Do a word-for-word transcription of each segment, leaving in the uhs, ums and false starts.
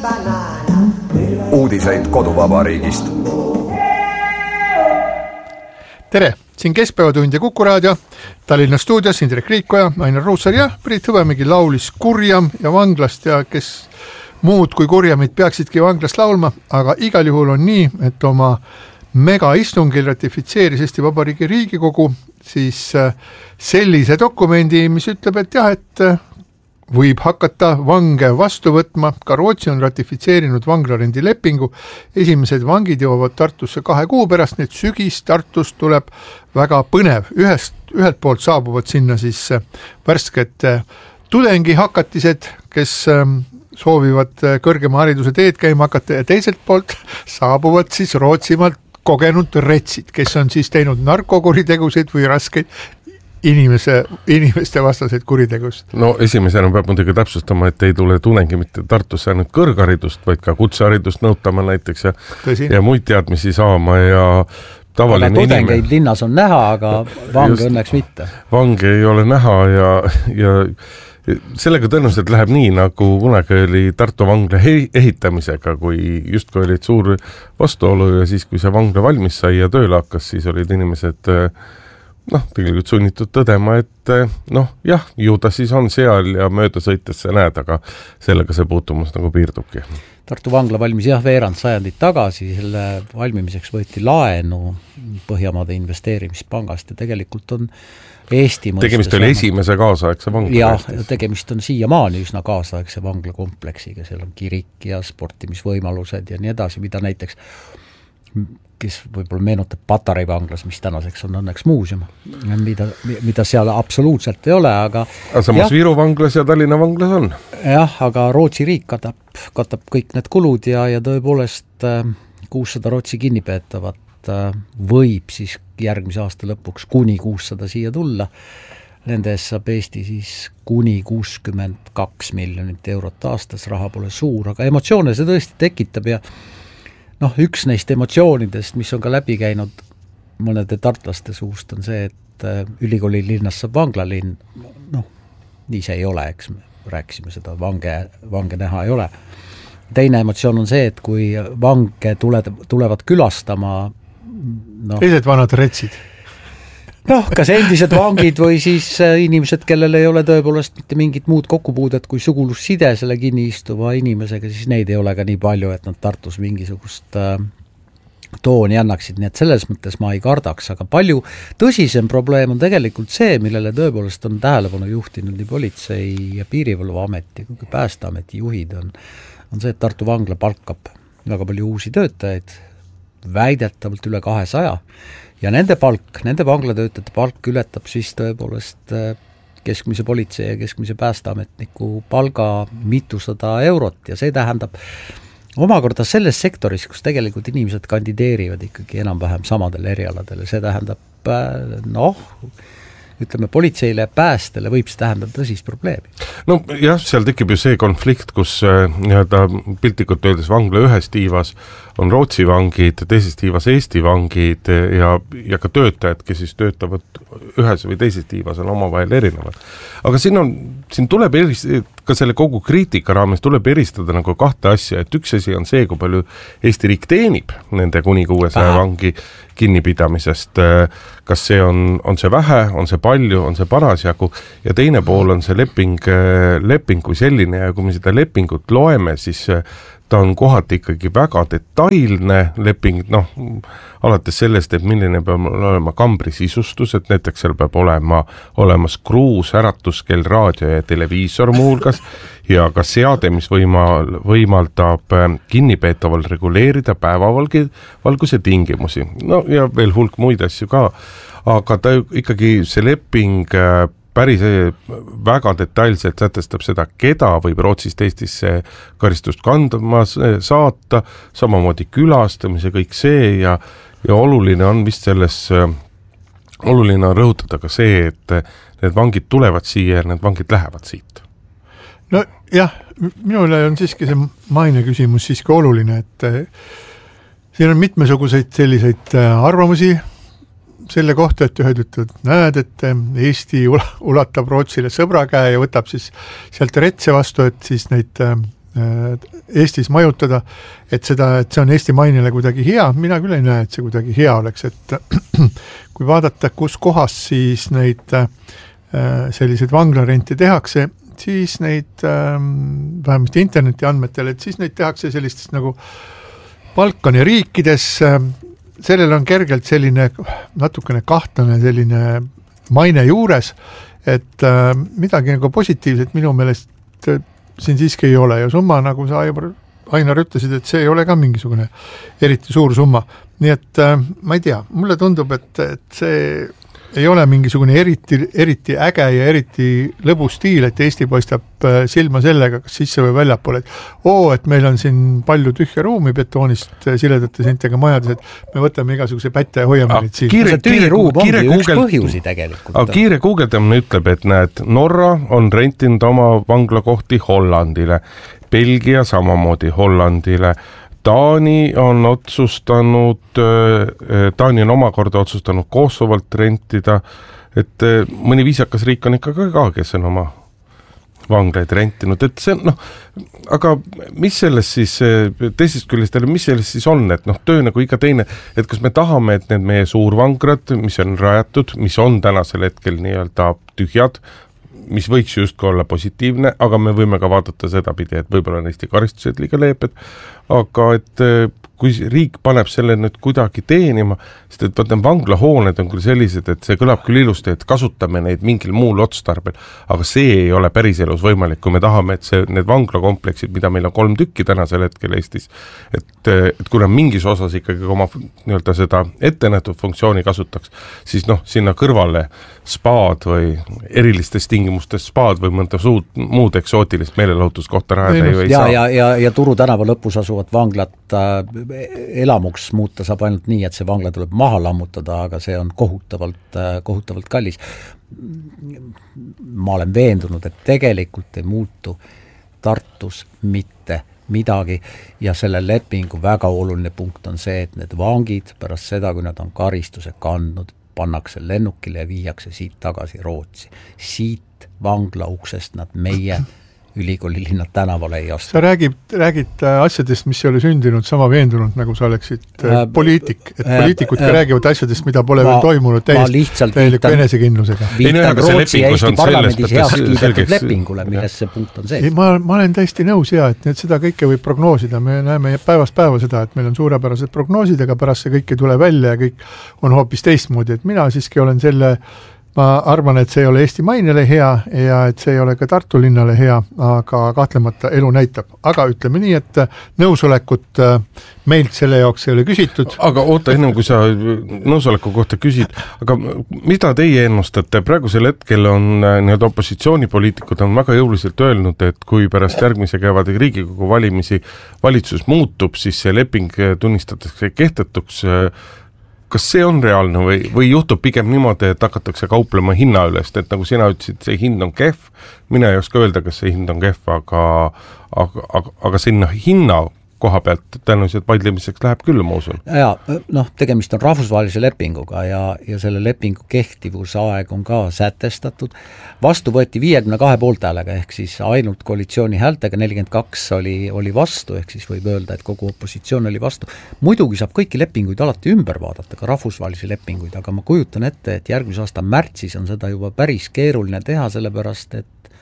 Uudiseid koduvabariigist. Tere, siin Keskpäevatund ja Kuku Raadio. Tallinna stuudios Indrek Riikoja, Ainar Ruussaar ja Priit Hõbemägi laulis Kurjam ja vanglast ja kes muud kui kurjamid peaksidki vanglast laulma, aga igal juhul on nii, et oma megaistungil ratifitseeris Eesti Vabariigi Riigikogu siis sellise dokumendi, mis ütleb, et jah, et võib hakata vange vastu võtma. Ka Rootsi on ratifitseerinud vanglarendi lepingu. Esimesed vangid jõuavad Tartusse kahe kuu pärast, need sügis Tartust tuleb väga põnev. Ühest, ühelt poolt saabuvad sinna siis värsked tudengihakatised, kes soovivad kõrgema hariduse teed käima hakata ja teiselt poolt saabuvad siis Rootsimaalt kogenud retsid, kes on siis teinud narkokuritegusid või raskeid inimese, inimeste vastaseid kuritegust. No esimesena peab muidugi täpsustama, et ei tule tudengi mitte Tartusse ainult kõrgharidust, vaid ka kutseharidust nõutama näiteks ja, ja muid teadmisi saama ja tavaline aga tudengeid inimene. Linnas on näha, aga vange Just, õnneks mitte. Vange ei ole näha ja, ja sellega tõenäoliselt läheb nii, nagu kunagi oli Tartu vangla ehitamisega, kui justkui olid suur vastuolu ja siis, kui see vangla valmis sai ja tööle hakkas, siis olid inimesed noh, tegelikult sunnitud tõdema, et noh, jah, ju ta siis on seal ja mööda sõites sa näed, aga sellega see puutumus nagu piirdubki. Tartu vangla valmis jah veerand sajandit tagasi, selle valmimiseks võeti laenu Põhjamaade investeerimispangast ja tegelikult on Eesti mõistes tegemist oli esimese kaasaegse vangla. Jah, tegemist on siiamaani üsna kaasaegse vanglakompleksiga, seal on kirik ja sportimisvõimalused ja nii edasi, mida näiteks kes võib-olla meenutab Patarei vanglas, mis tänaseks on õnneks muuseum, mida, mida seal absoluutselt ei ole, aga aga samas jah, Viru vanglas ja Tallinna vanglas on. Jah, aga Rootsi riik katab, katab kõik need kulud ja, ja tõepoolest kuussada Rootsi kinnipeetavat võib siis järgmise aasta lõpuks kuni kuussada siia tulla. Nende eest saab Eesti siis kuni kuuskümmend kaks miljonit eurot aastas, raha pole suur, aga emotsioone see tõesti tekitab ja noh, üks neist emotsioonidest, mis on ka läbi käinud mõnede tartlaste suust, on see, et ülikooli linnas saab vanglalinn. Noh, nii see ei ole, eks me rääkisime seda, vange, vange näha ei ole. Teine emotsioon on see, et kui vange tule, tulevad külastama no, teised vanad retsid. Noh, kas endised vangid või siis inimesed, kellel ei ole tõepoolest mitte mingit muud kokkupuudet kui sugulusside selle kinni istuva inimesega, siis neid ei ole ka nii palju, et nad Tartus mingisugust äh, tooni annaksid, nii et selles mõttes ma ei kardaks, aga palju tõsisem probleem on tegelikult see, millele tõepoolest on tähelepanu juhtinud nii politsei ja piirivalveameti kui päästeameti juhid on, on see, et Tartu vangla palkab väga palju uusi töötajaid, väidetavalt üle kahesaja ja nende palk, nende vanglatöötajate palk ületab siis tõepoolest keskmise politsei ja keskmise päästeametniku palga mitusada eurot ja see tähendab omakorda selles sektoris, kus tegelikult inimesed kandideerivad ikkagi enam-vähem samadel erialadel ja see tähendab noh, ütleme politseile ja päästele võib see tähendada tõsist probleemi. No jah, seal tekib ju see konflikt, kus nii-öelda piltlikult öeldes vangla ühes tiivas on Rootsi vangid, teises tiivas Eesti vangid ja, ja ka töötajad, kes siis töötavad ühes või teises tiivas on omavahel erinevad. Aga siin on, siin tuleb eristada, ka selle kogu kriitika raames tuleb eristada nagu kahte asja, et üks asi on see, kui palju Eesti riik teenib nende kuni kuuesaja vangi kinnipidamisest, kas see on, on see vähe, on see palju, on see parasjagu ja teine pool on see leping, leping kui selline ja kui me seda lepingut loeme, siis ta on kohati ikkagi väga detailne leping, noh, alates sellest, et milline peab olema kambri sisustus, et näiteks seal peab olema olemas kruus, äratuskell, raadio ja televiisor muuhulgas ja ka seade, mis võima, võimaldab kinnipeetaval reguleerida päevavalguse tingimusi. No ja veel hulk muid asju ka, aga ta ikkagi see leping päris väga detailselt sätestab seda, keda võib Rootsist Eestisse karistust kandma saata, samamoodi külastamise, kõik see ja, ja oluline on vist selles, oluline on rõhutada ka see, et need vangid tulevad siia ja need vangid lähevad siit. No jah, minule on siiski see maine küsimus siiski oluline, et siin on mitmesuguseid selliseid arvamusi, selle kohta, et ühed ütlevad, näed, et Eesti ulatab Rootsile sõbra käe ja võtab siis sealt retse vastu, et siis neid Eestis majutada, et seda, et see on Eesti mainile kuidagi hea, mina küll ei näe, et see kuidagi hea oleks, et kui vaadata, kus kohas siis neid selliseid vanglarenti tehakse, siis neid vähemasti interneti andmetel, et siis neid tehakse sellistest nagu Balkani riikides, sellel on kergelt selline natukene kahtlane selline maine juures, et midagi nagu positiivset minu meelest siin siiski ei ole ja summa, nagu sa Ainar ütlesid, et see ei ole ka mingisugune eriti suur summa. Nii et ma ei tea, mulle tundub, et, et see ei ole mingisugune eriti, eriti äge ja eriti lõbus stiil, et Eesti paistab silma sellega, kas sisse või väljapoole, et oo, et meil on siin palju tühja ruumi betoonist siledate sentega majades, et me võtame igasuguse pätte ja hoiame neid siin. Kiire, kiire, kiire, üks põhjusi tegelikult. Aga kiire guugeldamine ütleb, et näed, Norra on rentinud oma vanglakohti Hollandile, Belgia samamoodi Hollandile, Taani on otsustanud, Taani on omakorda otsustanud Kosovalt rentida, et mõni viisakas riik on ikka ka, kes on oma vanglaid rentinud, et see noh, aga mis sellest siis, teisest küljest, mis sellest siis on, et noh, töö nagu iga teine, et kas me tahame, et need meie suurvangrad, mis on rajatud, mis on tänasel hetkel nii-öelda tühjad, mis võiks just olla positiivne, aga me võime ka vaadata seda pidi, et võib-olla on Eesti karistused liiga leeped, aga et kui riik paneb selle nüüd kuidagi teenima, sest et vaata, vanglahooned on küll sellised, et see kõlab küll ilusti, et kasutame neid mingil muul otstarbel, aga see ei ole päris elus võimalik, kui me tahame, et see, need vanglakompleksid, mida meil on kolm tükki tänasel hetkel Eestis, et, et kui nad mingis osas ikkagi oma nii-öelda seda ettenähtud funktsiooni kasutaks, siis noh, sinna kõrvale spaad või erilistes tingimustes spaad või mõnda suud, muud eksootilist meelelahutuskohta rajada ju ei ja, saa. Ja, ja, ja Turu tänava lõpus asuvat vanglat äh, elamuks muuta saab ainult nii, et see vangla tuleb maha lammutada, aga see on kohutavalt, kohutavalt kallis. Ma olen veendunud, et tegelikult ei muutu Tartus mitte midagi ja selle lepingu väga oluline punkt on see, et need vangid pärast seda, kui nad on karistuse kandnud, pannakse lennukile ja viiakse siit tagasi Rootsi. Siit vangla uksest nad meie ülikooli linna tänavale ei astu. Sa räägid, räägid asjadest, mis ei ole sündinud sama veendunud, nagu sa oleksid äh, poliitik. Et äh, poliitikud äh, räägivad asjadest, mida pole ma, veel toimunud täieliku enesekindlusega. Viitan Rootsi ja Eesti parlamendis heaks kiidetud lepingule, milles see punkt on see. Ma, ma olen täiesti nõus ja, et seda kõike võib prognoosida. Me näeme päevast päeva seda, et meil on suurepärased prognoosid, aga pärast see kõik ei tule välja ja kõik on hoopis teistmoodi. Et mina siiski olen selle ma arvan, et see ei ole Eesti mainele hea ja et see ei ole ka Tartu linnale hea, aga kahtlemata elu näitab. Aga ütleme nii, et nõusolekut meilt selle jaoks ei ole küsitud. Aga oota, enne kui sa nõusoleku kohta küsid, aga mida teie ennustate? Praegusel hetkel on need opositsioonipoliitikud on väga jõuliselt öelnud, et kui pärast järgmise kevade Riigikogu valimisi valitsus muutub, siis see leping tunnistatakse kehtetuks. Kas see on reaalne või, või juhtub pigem niimoodi, et hakatakse kauplema hinna ülest, et nagu sina ütlesid, see hind on kehv, mina ei oska öelda, kas see hind on kehv, aga, aga, aga, aga sinna hinna koha pealt tõenäoliselt vaidlemiseks läheb küll, ma usun. Ja, noh, tegemist on rahvusvahelise lepinguga ja, ja selle lepingu kehtivusaeg on ka sätestatud. Vastu võeti viiekümne kahe poolthäälega, ehk siis ainult koalitsiooni häältega, nelikümmend kaks oli, oli vastu, ehk siis võib öelda, et kogu opositsioon oli vastu. Muidugi saab kõiki lepinguid alati ümber vaadata, ka rahvusvahelisi lepinguid, aga ma kujutan ette, et järgmise aasta märtsis on seda juba päris keeruline teha, sellepärast et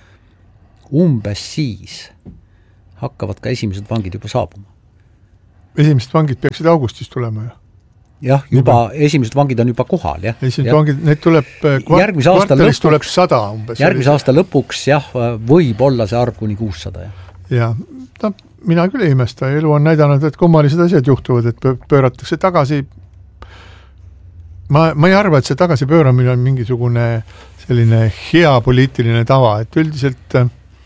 umbes siis hakkavad ka esimesed vangid juba saabuma. Esimesed vangid peaksid augustis tulema ju. Jah, juba Niba. esimesed vangid on juba kohal, jah. Esimesed ja. vangid, need tuleb kvart, kvartalis tuleb sada umbes. Järgmise aasta lõpuks, jah, võib olla see arv kuni kuussada. Ja, no, mina küll ei imesta, elu on näidanud, et kummalised asjad juhtuvad, et pööratakse tagasi. Ma, ma ei arva, et see tagasi pööramine on mingisugune selline hea poliitiline tava, et üldiselt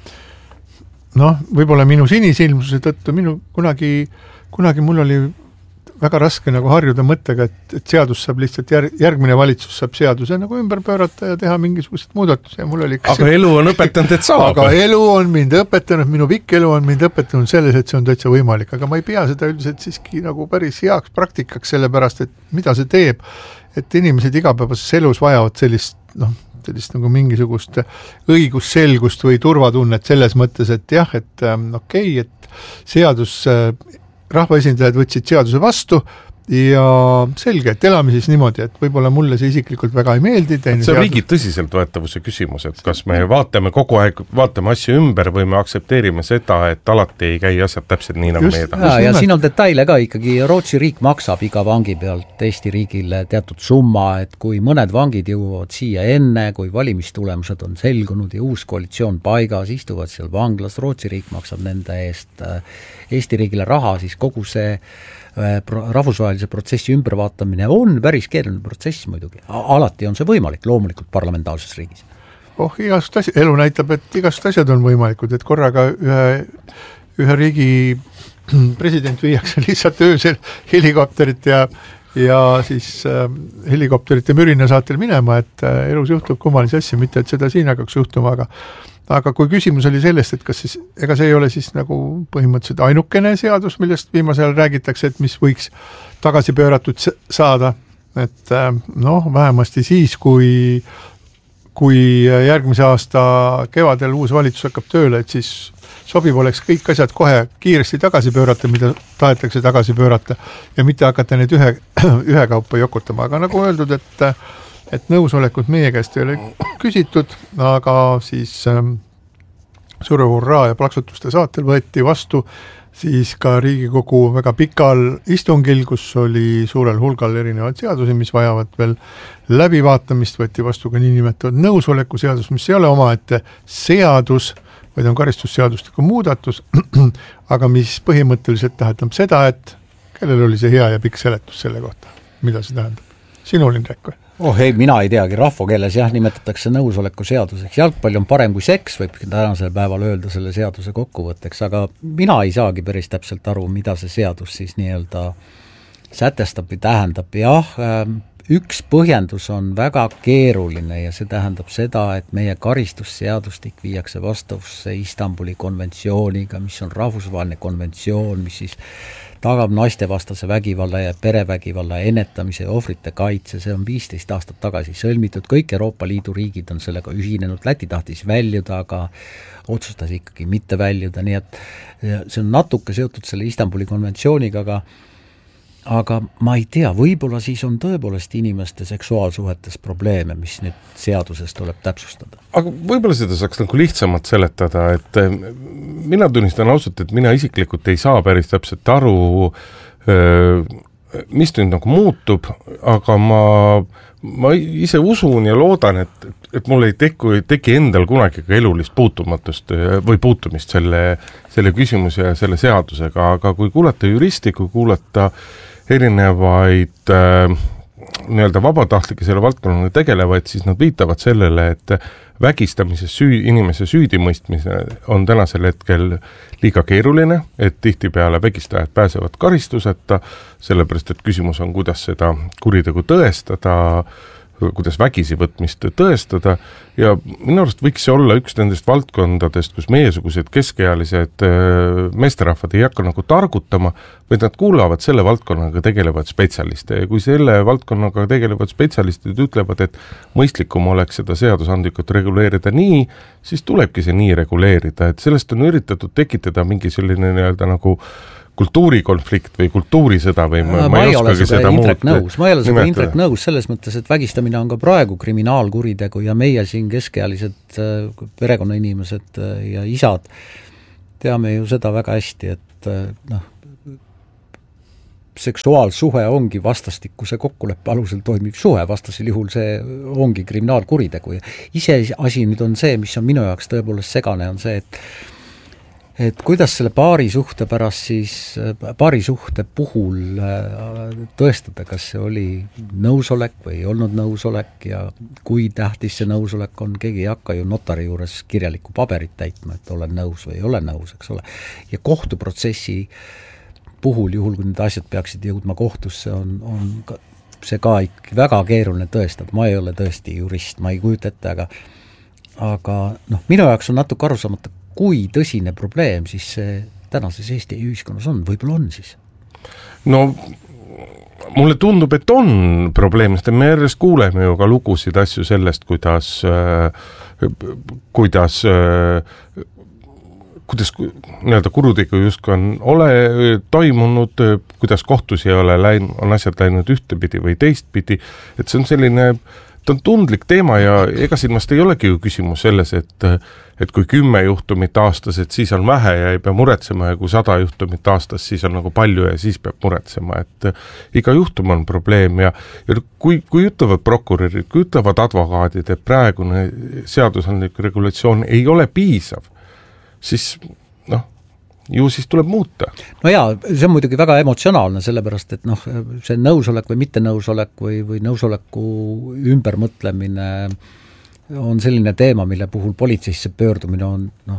noh, võib-olla minu sinisilmsuse tõttu, minu kunagi, kunagi mul oli väga raske nagu harjuda mõttega, et, et seadus saab lihtsalt järg, järgmine valitsus saab seaduse nagu ümber pöörata ja teha mingisugused muudatusi ja mul oli aga see, elu on õpetanud, et saab. Aga elu on mind õpetanud, minu pikk elu on mind õpetanud selles, et see on täitsa võimalik, aga ma ei pea seda üldiselt siiski nagu päris heaks praktikaks, sellepärast, et mida see teeb, et inimesed igapäevases elus vajavad sellist, noh, sellist nagu mingisugust õigusselgust või turvatunnet selles mõttes, et jah, et okei, okay, et seadus, rahvaesindajad võtsid seaduse vastu ja selge, et elame siis niimoodi, et võib-olla mulle see isiklikult väga ei meeldi. See on seadus... riigi tõsiseltvõetavuse küsimus, et kas me vaatame kogu aeg, vaatame asju ümber või me aktsepteerime seda, et alati ei käi asjad täpselt nii, nagu meie tahame. Ja, ja siin on detaile ka ikkagi, Rootsi riik maksab iga vangi pealt Eesti riigile teatud summa, et kui mõned vangid jõuavad siia enne, kui valimistulemused on selgunud ja uus koalitsioon paigas, istuvad seal vanglas, Rootsi riik maksab nende eest Eesti riigile raha, siis kogu see rahvusvahelise protsessi ümbervaatamine on päris keeruline protsess muidugi. Alati on see võimalik, loomulikult parlamentaarses riigis. Oh, igast asjad, elu näitab, et igast asjad on võimalikud, et korraga ühe, ühe riigi president viiakse lihtsalt öösel helikopterit ja, ja siis äh, helikopterite mürina saatel minema, et äh, elus juhtub kummalisi asju, mitte et seda siin hakkaks juhtuma, aga aga kui küsimus oli sellest, et kas siis, ega see ei ole siis nagu põhimõtteliselt ainukene seadus, millest viimasel räägitakse, et mis võiks tagasi pööratud saada, et noh, vähemasti siis, kui, kui järgmise aasta kevadel uus valitsus hakkab tööle, et siis sobib oleks kõik asjad kohe kiiresti tagasi pöörata, mida tahetakse tagasi pöörata ja mitte hakata neid ühe, ühe kaupa jokutama, aga nagu öeldud, et et nõusolekut meie käest ei ole küsitud, aga siis ähm, suure hurraa ja plaksutuste saatel võeti vastu siis ka Riigikogu väga pikal istungil, kus oli suurel hulgal erinevaid seadusi, mis vajavad veel läbivaatamist, võeti vastu ka niinimetatud nõusoleku seadus, mis ei ole omaette seadus, vaid on karistusseadustiku muudatus, aga mis põhimõtteliselt tähendab seda, et kellel oli see hea ja pikk seletus selle kohta, mida see tähendab. Sinul, Indrek, või? Oh ei, mina ei teagi, rahvakeeles jah, nimetatakse nõusoleku seaduseks. Jalgpall on parem kui seks, võib tänasel päeval öelda selle seaduse kokkuvõtteks, aga mina ei saagi päris täpselt aru, mida see seadus siis nii-öelda sätestab või tähendab. Jah, üks põhjendus on väga keeruline ja see tähendab seda, et meie karistusseadustik viiakse vastavusse Istanbuli konventsiooniga, mis on rahvusvaheline konventsioon, mis siis tagab naistevastase vägivalla ja perevägivalla ennetamise ja ohvrite kaitse, see on viisteist aastat tagasi sõlmitud, kõik Euroopa Liidu riigid on sellega ühinenud, Läti tahtis väljuda, aga otsustas ikkagi mitte väljuda, nii et see on natuke seotud selle Istanbuli konventsiooniga, aga aga ma ei tea, võib-olla siis on tõepoolest inimeste seksuaalsuhetes probleeme, mis nüüd seaduses tuleb täpsustada. Aga võib-olla seda saaks nagu lihtsamalt seletada, et mina tunnistan ausalt, et mina isiklikult ei saa päris täpselt aru, mis nüüd nagu muutub, aga ma, ma ise usun ja loodan, et, et mul ei teku, ei teki endal kunagi ka elulist puutumatust või puutumist selle, selle küsimuse ja selle seadusega, aga kui kuulata juristi, kui kuulata erinevaid äh, nii-öelda vabatahtlikke selle valdkonnaga tegelevaid, siis nad viitavad sellele, et vägistamise süü, inimese süüdimõistmise on tänasel hetkel liiga keeruline, et tihtipeale vägistajad pääsevad karistuseta, sellepärast et küsimus on, kuidas seda kuritegu tõestada, kuidas vägisi võtmist tõestada ja minu arust võiks see olla üks nendest valdkondadest, kus meiesugused keskealised meesterahvad ei hakka nagu targutama, vaid nad kuulavad selle valdkonnaga tegelevad spetsialiste ja kui selle valdkonnaga tegelevad spetsialistid ütlevad, et mõistlikum oleks seda seadusandlikult reguleerida nii, siis tulebki see nii reguleerida, et sellest on üritatud tekitada mingi selline nii-öelda nagu kultuurikonflikt või kultuurisõda või ma, ma, ma ei oskagi seda muud nõus. Ma ei ole seda Indrek nõus selles mõttes, et vägistamine on ka praegu kriminaalkuritegu ja meie siin keskealised perekonnainimesed ja isad teame ju seda väga hästi, et noh, seksuaalsuhe ongi vastastikuse kokkuleppe alusel toimiv suhe, vastasel juhul see ongi kriminaalkuritegu ja ise asi nüüd on see, mis on minu jaoks tõepoolest segane, on see, et et kuidas selle paari suhte pärast siis, paari suhte puhul tõestada, kas see oli nõusolek või ei olnud nõusolek ja kui tähtis see nõusolek on, keegi ei hakka ju notari juures kirjalikku paberit täitma, et olen nõus või ei ole nõus, eks ole. Ja kohtuprotsessi puhul, juhul kui need asjad peaksid jõudma kohtusse, on, on see ka ikkagi väga keeruline tõestada, ma ei ole tõesti jurist, ma ei kujuta ette, aga aga noh, minu jaoks on natuke arusaamata, kui tõsine probleem siis see tänases Eesti ühiskonnas on, võib-olla on siis? No mulle tundub, et on probleem, sest me järjest kuuleme ju ka lugusid asju sellest, kuidas kuidas kuidas nii-öelda kurutegu justkui on ole toimunud, kuidas kohtus ei ole läinud, on asjad läinud ühtepidi või teistpidi, et see on selline, ta on tundlik teema ja ega silmast ei olegi ju küsimus selles, et et kui kümme juhtumit aastas, et siis on vähe ja ei pea muretsema ja kui sada juhtumit aastas, siis on nagu palju ja siis peab muretsema, et iga juhtum on probleem ja, ja kui, kui ütlevad prokurörid, kui ütlevad advokaadid, et praegune seadusandlik regulatsioon ei ole piisav, siis noh, ju siis tuleb muuta. No jaa, see on muidugi väga emotsionaalne, sellepärast, et noh, see nõusolek või mitte nõusolek või, või nõusoleku ümbermõtlemine on selline teema, mille puhul politseisse pöördumine on, noh,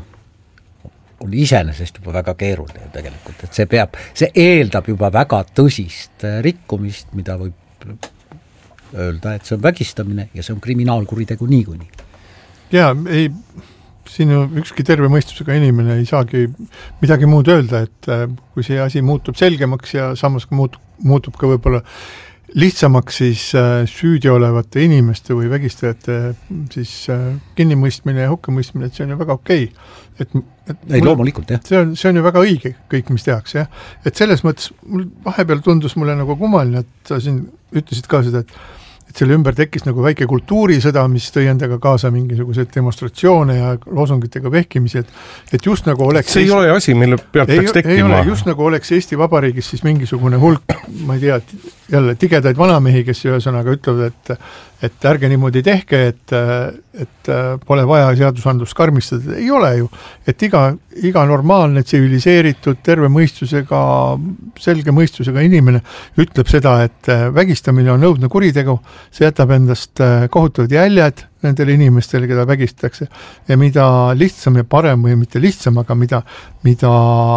on iseenesest juba väga keeruline tegelikult, et see peab, see eeldab juba väga tõsist rikkumist, mida võib öelda, et see on vägistamine ja see on kriminaalkuritegu niikuinii. Jaa, ei siin ükski terve mõistusega inimene ei saagi midagi muud öelda, et kui see asi muutub selgemaks ja samas muutub, muutub ka võib-olla lihtsamaks, siis süüdi olevate inimeste või vägistajate siis kinnimõistmine ja hukkamõistmine, et see on ju väga okei. Et, et ei, mulle, loomulikult, jah. See on, see on ju väga õige kõik, mis tehakse, jah. Et selles mõttes mul vahepeal tundus mulle nagu kummaline, et sa siin ütlesid ka seda, et et selle ümber tekkis nagu väike kultuurisõda, mis tõi endaga kaasa mingisuguseid demonstratsioone ja loosungitega vehkimisi, et, et just nagu oleks... See ei Eesti... ole asi, mille pealt ei, peaks tekkima. Ei ole, just nagu oleks Eesti Vabariigis siis mingisugune hulk, ma ei tea, jälle tigedaid vanamehi, kes ühesõnaga ütlevad, et, et ärge niimoodi tehke, et, et pole vaja seadusandlust karmistada. Ei ole ju, et iga, iga normaalne, tsiviliseeritud, terve mõistusega, selge mõistusega inimene ütleb seda, et vägistamine on õudne kuritegu, see jätab endast kohutavad jäljed nendele inimestele, keda vägistatakse ja mida lihtsam ja parem või mitte lihtsam, aga mida, mida,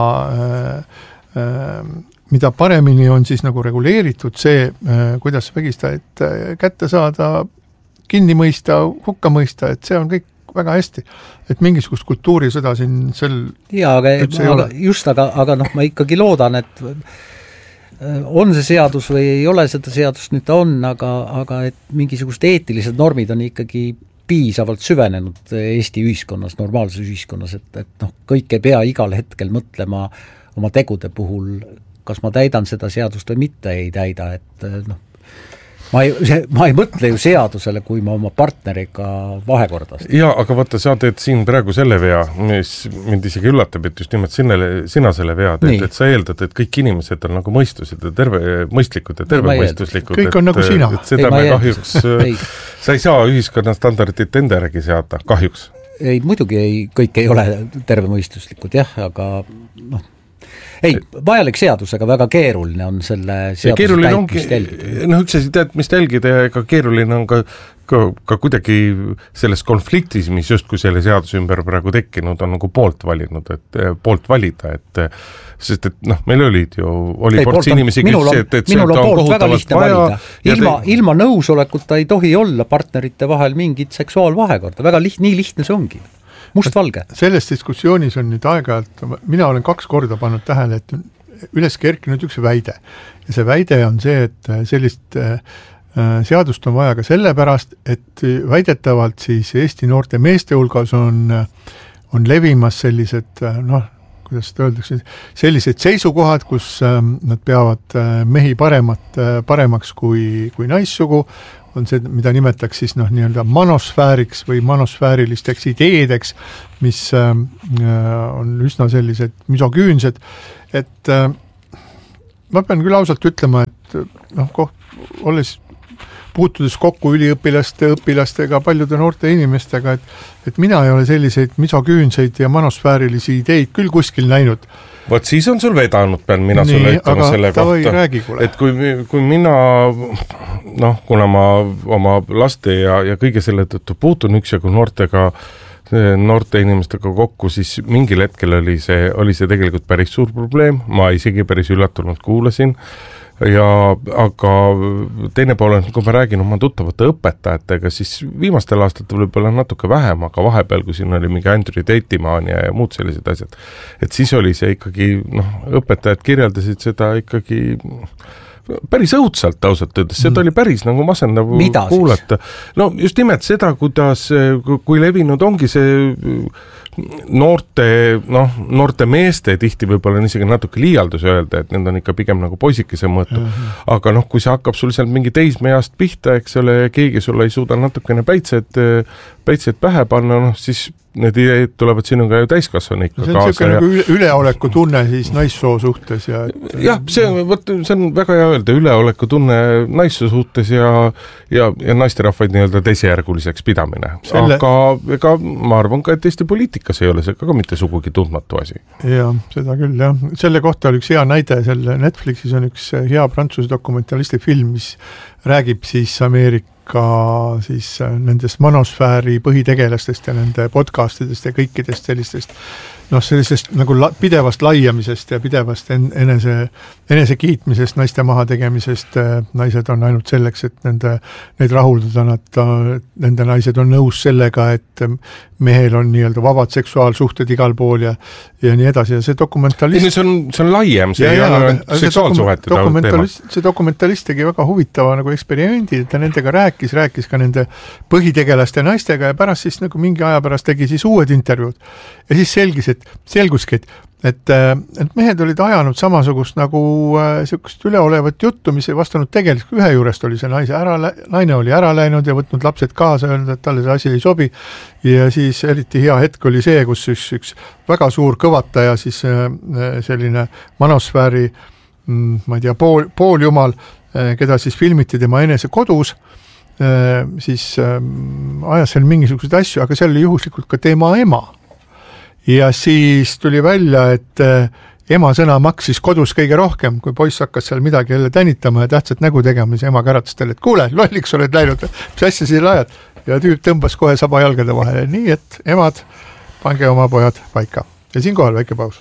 äh, äh, mida paremini on siis nagu reguleeritud see, äh, kuidas vägistajaid kätte saada, kinni mõista, hukka mõista, et see on kõik väga hästi, et mingisugust kultuurisõda siin sel jaa, aga, aga just, aga, aga noh, ma ikkagi loodan, et on see seadus või ei ole seda seadust, nüüd ta on, aga, aga et mingisugused eetilised normid on ikkagi piisavalt süvenenud Eesti ühiskonnas, normaalses ühiskonnas, et, et noh, kõik ei pea igal hetkel mõtlema oma tegude puhul, kas ma täidan seda seadust või mitte ei täida, et noh, ma ei, ma ei mõtle ju seadusele, kui ma oma partneriga vahekordast. Jaa, aga vaata, sa teed siin praegu selle vea, mis mind isegi üllatab, et just nimelt sinele, sina selle vea teed, et sa eeldad, et kõik inimesed on nagu mõistused ja terve, mõistlikud ja terve mõistuslikud. Kõik on et, nagu sina. Et seda ei, me kahjuks, sa ei saa ühiskonna standardit enda järgi seada, kahjuks. Ei, muidugi ei, kõik ei ole terve mõistuslikud, jah, aga noh, ei, vajalik seadus, aga väga keeruline on selle seaduse täitmist jälgida. Noh, üks asi tead, mis jälgida ja ka keeruline on ka, ka, ka kuidagi selles konfliktis, mis justkui selle seaduse ümber praegu tekkinud, on nagu poolt valinud, et poolt valida, et sest et noh, meil olid ju, oli ei, ports inimesi, minul on, et minul on poolt väga lihtne valida. Ilma, te... ilma nõusolekuta ei tohi olla partnerite vahel mingit seksuaalvahekorda, väga liht, nii lihtne see ongi. Mustvalge. Selles diskussioonis on nüüd aeg-ajalt, mina olen kaks korda pannud tähele, et üles kerkinud üks väide. Ja see väide on see, et sellist seadust on vaja ka sellepärast, et väidetavalt siis Eesti noorte meeste hulgas on, on levimas sellised, noh, kuidas seda öeldakse, sellised seisukohad, kus nad peavad mehi paremat, paremaks kui, kui naissugu, on see, mida nimetaks siis noh, nii-öelda manosfääriks või manosfäärilisteks ideedeks, mis äh, on üsna sellised misogüünsed, et äh, ma pean küll ausalt ütlema, et noh, koht, olles puutudes kokku üliõpilaste, õpilastega, paljude noorte inimestega, et, et mina ei ole selliseid misogüünseid ja manosfäärilisi ideid küll kuskil näinud. Vot siis on sul vedanud, pean mina nii, sulle ütlema selle kohta, räägi, et kui, kui mina, noh, kuna ma oma laste ja, ja kõige selle tõttu puutun üksjagu noortega, noorte inimestega kokku, siis mingil hetkel oli see, oli see tegelikult päris suur probleem, ma isegi päris üllatunud kuulasin, ja aga teine pool on, kui ma räägin oma tuttavate õpetajatega, siis viimastel aastatel võib-olla natuke vähem, aga vahepeal, kui siin oli mingi Andrew Tate-maania ja muud sellised asjad, et siis oli see ikkagi, noh, õpetajad kirjeldasid seda ikkagi päris õudselt ausalt öeldes, seda oli päris nagu masendav Mida kuulata. No just nimelt seda, kuidas, kui levinud ongi see noorte, noh, noorte meeste tihti võib-olla on isegi natuke liialdus öelda, et need on ikka pigem nagu poisikese mõõtu. Mm-hmm. Aga noh, kui see hakkab sul seal mingi teismeast pihta, eks ole, keegi sulle ei suuda natukene päitsed, päitsed pähe panna, noh, siis need ideed tulevad sinuga ju täiskasvanu ikka kaasa. See on ja... nagu üleoleku tunne siis naissoo suhtes. Ja, et... jah, see, võt, see on väga hea öelda, üleoleku tunne naissoo suhtes ja, ja, ja naisterahvaid nii-öelda teisejärguliseks pidamine. Selle... Aga ega ma arvan ka, et Eesti poliitikas ei ole see ka mitte sugugi tundmatu asi. Jah, seda küll, jah. Selle kohta oli üks hea näide, selle Netflixis on üks hea prantsuse dokumentalisti film, mis räägib siis Ameerika ka siis nendest manosfääri põhitegelastest ja nende podcastidest ja kõikidest sellistest noh, sellisest nagu la, pidevast laiamisest ja pidevast en, enese, enese kiitmisest, naiste maha tegemisest. Naised on ainult selleks, et nende, neid rahuldada, nad, nende naised on nõus sellega, et mehel on nii-öelda vabad seksuaalsuhted igal pool ja, ja nii edasi. Ja see dokumentalist... See on, see on laiem, see ja, ei ole seksuaalsuhete dokumentalist, teema. See dokumentalist tegi väga huvitava nagu eksperimendi, et ta nendega rääkis, rääkis ka nende põhitegelaste naistega ja pärast siis nagu mingi aja pärast tegi siis uued intervjuud. Ja siis selgis, et selguski, et, et, et mehed olid ajanud samasugust nagu äh, sellist üleolevat juttu, mis ei vastanud tegelikult. Ühe juurest oli see naise ära, naine oli ära läinud ja võtnud lapsed kaasa, öelnud, et talle see asi ei sobi. Ja siis eriti hea hetk oli see, kus üks, üks väga suur kõvataja, siis äh, selline manosfääri, mm, ma ei tea, pool, pooljumal, äh, keda siis filmiti tema enese kodus, äh, siis äh, ajas seal mingisuguseid asju, aga seal oli juhuslikult ka tema ema. Ja siis tuli välja, et ema sõna maksis kodus kõige rohkem, kui poiss hakkas seal midagi jälle tänitama ja tähtsat nägu tegema, siis ema käratas talle, et kuule, lolliks oled läinud, mis asja siin ajad? Ja tüüp tõmbas kohe saba jalgade vahele, nii et emad, pange oma pojad paika. Ja siinkohal väike paus.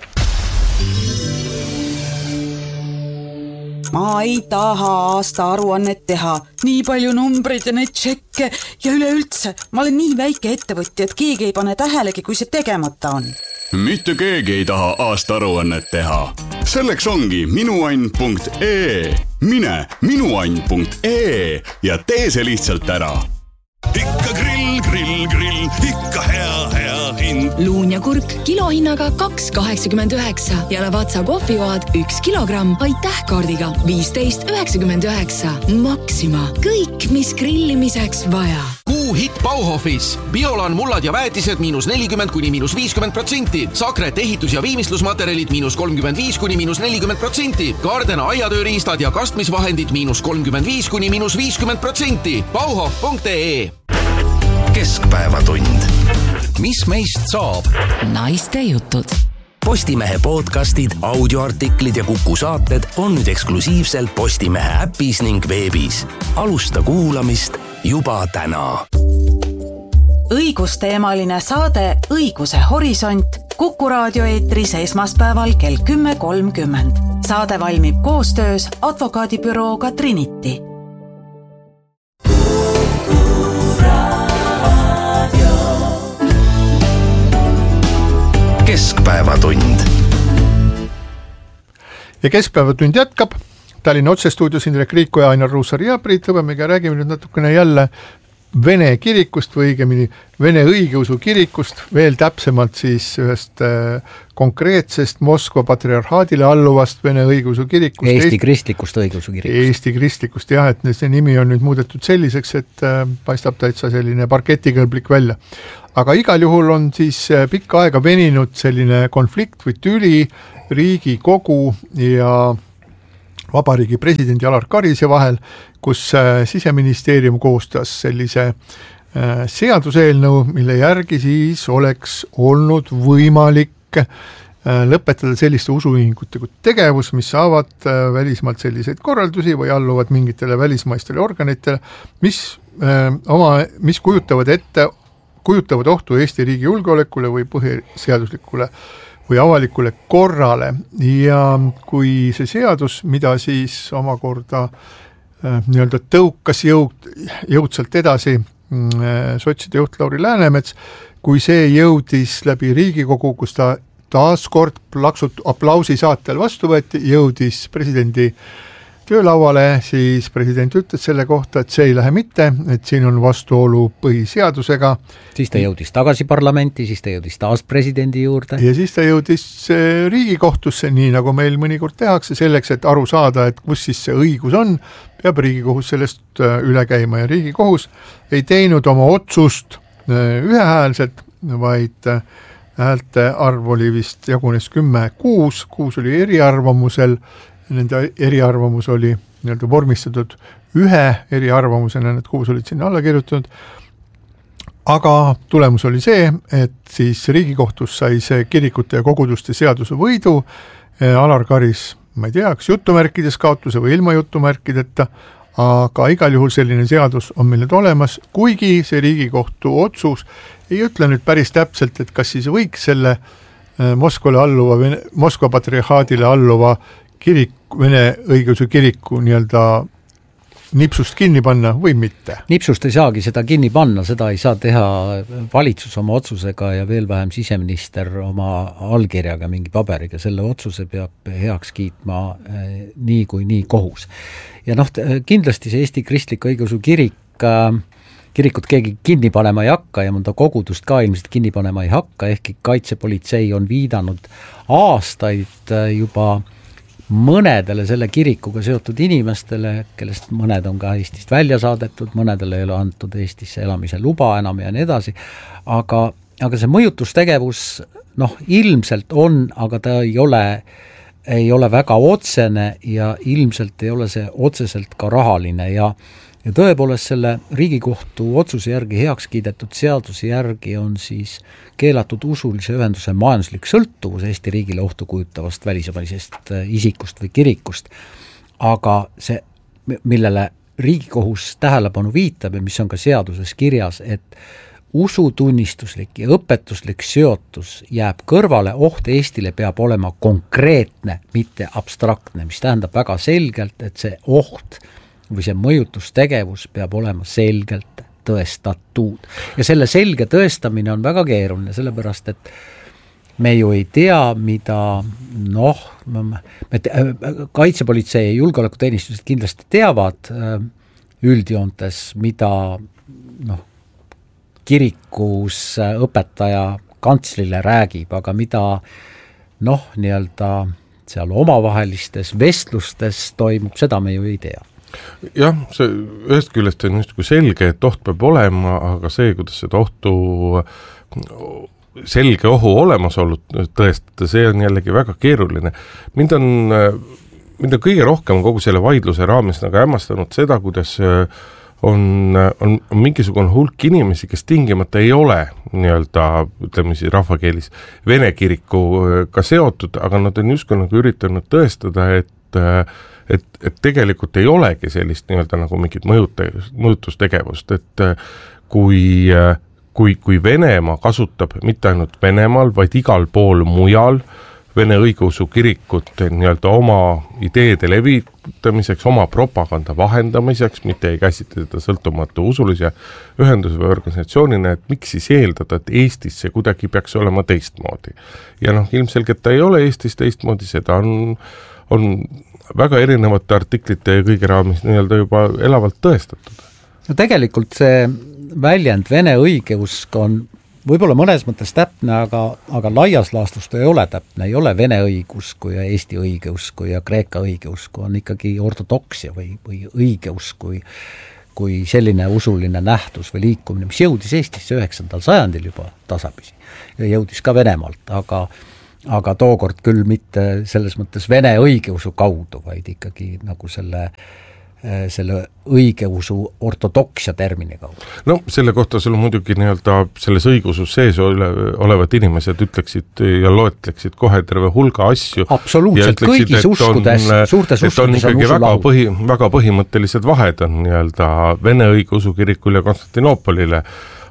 Ma ei taha aasta aruannet teha, nii palju numbreid ja neid tšekke ja üleüldse, ma olen nii väike ettevõtja, et keegi ei pane tähelegi, kui see tegemata on. Mitte keegi ei taha aasta aruannet teha. Selleks ongi minuann punkt ee. Mine minuann punkt ee ja tee see lihtsalt ära. Ikka grill, grill, grill, ikka hea, hea hind. Luun ja kurk kilohinnaga kaks kaheksakümmend üheksa ja Lavazza kohvivaad üks kilogramm aitäh kaardiga viisteist üheksakümmend üheksa. Maxima. Kõik, mis grillimiseks vaja. Kuu hit Bauhofis. Biolan mullad ja väetised miinus nelikümmend kuni miinus viiskümmend protsenti. Sakret ehitus- ja viimistlusmaterjalid miinus kolmkümmend viis kuni miinus nelikümmend protsenti. Gardena aiatööriistad ja kastmisvahendid miinus kolmkümmend viis kuni miinus viiskümmend protsenti. Bauhof punkt ee. Keskpäevatund. Mis meist saab? Naiste jutud. Postimehe podcastid, audioartiklid ja Kuku saated on nüüd eksklusiivselt Postimehe äpis ning veebis. Alusta kuulamist juba täna. Õigusteemaline saade Õiguse horisont Kuku raadio eetris esmaspäeval kell kümme kolmkümmend. Saade valmib koostöös advokaadibürooga Trinity. Keskpäevatund. Ja Keskpäevatund jätkab. Tallinna otsestuudios Indrek Riiko ja Ainar Ruussaar ja Priit Hõbemägi. Räägime nüüd natukene jälle Vene kirikust või õigemini Vene õigeusu kirikust, veel täpsemalt siis ühest konkreetsest Moskva patriarhaadile alluvast Vene õigeusu kirikust. Eesti, Eesti kristlikust õigeusu kirikust. Eesti kristlikust, jah, et see nimi on nüüd muudetud selliseks, et paistab täitsa selline parketikõlblik välja. Aga igal juhul on siis pikka aega veninud selline konflikt või tüli Riigikogu ja Vabariigi presidendi Alar Karise vahel, kus Siseministeerium koostas sellise seaduseelnõu, mille järgi siis oleks olnud võimalik lõpetada selliste usuühingute tegevus, mis saavad välismaalt selliseid korraldusi või alluvad mingitele välismaistele organitele, mis, oma, mis kujutavad ette, kujutavad ohtu Eesti riigi julgeolekule või põhiseaduslikule või avalikule korrale. Ja kui see seadus, mida siis omakorda äh, nii-öelda tõukas jõud, jõudsalt edasi äh, sotside juht Lauri Läänemets, kui see jõudis läbi Riigikogu, kus ta taaskord plaksut aplausi saatel vastu võeti, jõudis presidendi töölauale, siis president ütles selle kohta, et see ei lähe mitte, et siin on vastuolu põhiseadusega. Siis ta jõudis tagasi parlamenti, siis ta jõudis taas presidendi juurde. Ja siis ta jõudis Riigikohtusse, nii nagu meil mõnikord tehakse, selleks, et aru saada, et kus siis see õigus on, peab Riigikohus sellest üle käima ja Riigikohus ei teinud oma otsust ühehäälselt, vaid häälte arv oli vist jagunes kümme kuus, kuus oli eriarvamusel, nende eriarvamus oli nii-öelda vormistatud ühe eriarvamusena, need kuus olid sinna alla kirjutatud, aga tulemus oli see, et siis Riigikohtus sai see kirikute ja koguduste seaduse võidu, Alar Karis, ma ei tea, kas jutumärkides kaotuse või ilma jutumärkideta, aga igal juhul selline seadus on meil nüüd olemas, kuigi see Riigikohtu otsus ei ütle nüüd päris täpselt, et kas siis võiks selle Moskvale alluva, Moskva patriarhaadile alluva kirik, Vene õigeusu kiriku nii-öelda nipsust kinni panna või mitte? Nipsust ei saagi seda kinni panna, seda ei saa teha valitsus oma otsusega ja veel vähem siseminister oma allkirjaga mingi paberiga, selle otsuse peab heaks kiitma nii kui nii kohus. Ja noh, kindlasti see Eesti kristlik õigeusu kirik, kirikut keegi kinni panema ei hakka ja mõnda kogudust ka ilmselt kinni panema ei hakka, ehkki kaitsepolitsei on viidanud aastaid juba mõnedele selle kirikuga seotud inimestele, kellest mõned on ka Eestist välja saadetud, mõnedele ei ole antud Eestisse elamise luba enam ja nii edasi, aga, aga see mõjutustegevus noh, ilmselt on, aga ta ei ole, ei ole väga otsene ja ilmselt ei ole see otseselt ka rahaline ja Ja tõepoolest selle Riigikohtu otsuse järgi heaks kiidetud seaduse järgi on siis keelatud usulise ühenduse majanduslik sõltuvus Eesti riigile ohtu kujutavast välismaisest isikust või kirikust. Aga see, millele Riigikohus tähelepanu viitab ja mis on ka seaduses kirjas, et usutunnistuslik ja õpetuslik seotus jääb kõrvale, oht Eestile peab olema konkreetne, mitte abstraktne, mis tähendab väga selgelt, et see oht või see mõjutustegevus peab olema selgelt tõestatud. Ja selle selge tõestamine on väga keeruline, sellepärast et me ju ei tea, mida noh, me te, kaitsepolitsei ja julgeolekuteenistused kindlasti teavad üldjoontes, mida noh, kirikus õpetaja kantslile räägib, aga mida noh, nii-öelda seal omavahelistes vestlustes toimub, seda me ju ei tea. Jah, see ühest küljest on just kui selge, et oht peab olema, aga see, kuidas seda ohtu, selge ohu olemasolu tõestada, see on jällegi väga keeruline. Mind on, mind on kõige rohkem kogu selle vaidluse raames nagu hämmastanud seda, kuidas on, on, on mingisugune hulk inimesi, kes tingimata ei ole nii-öelda, ütleme siis rahvakeelis, Vene kirikuga seotud, aga nad on just nagu üritanud tõestada, et Et, et tegelikult ei olegi sellist nii-öelda nagu mingit mõjute, mõjutustegevust, et kui, kui, kui Venemaa kasutab mitte ainult Venemaal, vaid igal pool mujal Vene õigeusu kirikut nii-öelda oma ideede levitamiseks, oma propaganda vahendamiseks, mitte ei käsitle seda sõltumatu usulise ühenduse või organisatsioonina, et miks siis eeldada, et Eestis see kuidagi peaks olema teistmoodi. Ja noh, ilmselgelt ta ei ole Eestis teistmoodi, seda on, on väga erinevate artiklite ja kõige raamis nii-öelda juba elavalt tõestatud. No tegelikult see väljend Vene õigeusk on võib-olla mõnes mõttes täpne, aga, aga laias laastus ta ei ole täpne, ei ole Vene õigeusku ja Eesti õigeusku ja Kreeka õigeusku, on ikkagi ortodoksia või, või õigeus kui, kui selline usuline nähtus või liikumine, mis jõudis Eestisse üheksandal sajandil juba tasapisi ja jõudis ka Venemaalt, aga aga tookord küll mitte selles mõttes Vene õigeusu kaudu, vaid ikkagi nagu selle, selle õigeusu ortodoksia termini kaudu. No selle kohta sul muidugi nii-öelda selles õigeusus sees ole, olevad inimesed ütleksid ja loetleksid kohe terve hulga asju. Absoluutselt, kõigis uskudes, suurtes uskudes on, on ikkagi väga, põhi, väga põhimõttelised vahed on nii-öelda Vene õigeusu kirikul ja Konstantinoopolile